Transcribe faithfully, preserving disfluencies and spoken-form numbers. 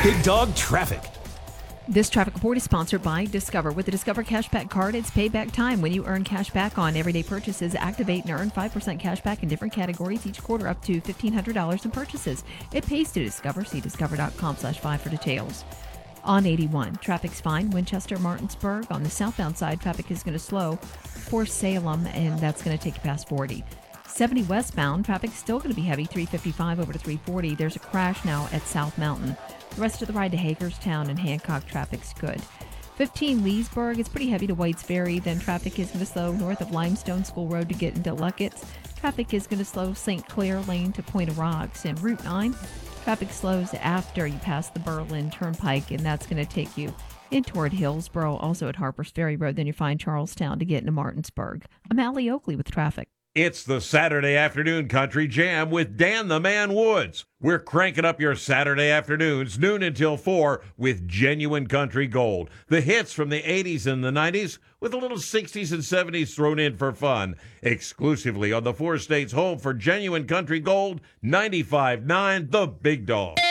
Big Dog Traffic. This traffic report is sponsored by Discover. With the Discover Cashback Card, it's payback time. When you earn cash back on everyday purchases, activate and earn five percent cash back in different categories each quarter up to fifteen hundred dollars in purchases. It pays to Discover. See discover.com slash five for details. On eighty-one, traffic's fine. Winchester, Martinsburg. On the southbound side, traffic is going to slow for Salem, and that's going to take you past forty. seventy westbound, traffic's still going to be heavy, three fifty-five over to three forty. There's a crash now at South Mountain. The rest of the ride to Hagerstown and Hancock, traffic's good. fifteen Leesburg, it's pretty heavy to Whites Ferry. Then traffic is going to slow north of Limestone School Road to get into Luckett's. Traffic is going to slow Saint Clair Lane to Point of Rocks. And Route nine, traffic slows after you pass the Berlin Turnpike, and that's going to take you in toward Hillsboro, also at Harpers Ferry Road. Then you find Charlestown to get into Martinsburg. I'm Allie Oakley with traffic. It's the Saturday Afternoon Country Jam with Dan the Man Woods. We're cranking up your Saturday afternoons, noon until four, with genuine country gold. The hits from the eighties and the nineties, with a little sixties and seventies thrown in for fun. Exclusively on the four states home for genuine country gold, ninety-five point nine The Big Dog.